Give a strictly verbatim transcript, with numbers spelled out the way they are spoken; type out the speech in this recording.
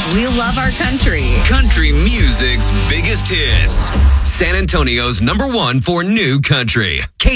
We love our country. Country music's biggest hits. San Antonio's number one for new country. K